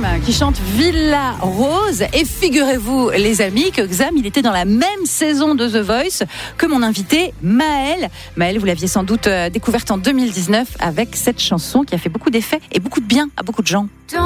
Xam qui chante Villa Rose. Et figurez-vous, les amis, que Xam, il était dans la même saison de The Voice que mon invité Maëlle. Maëlle, vous l'aviez sans doute découverte en 2019 avec cette chanson qui a fait beaucoup d'effets et beaucoup de bien à beaucoup de gens.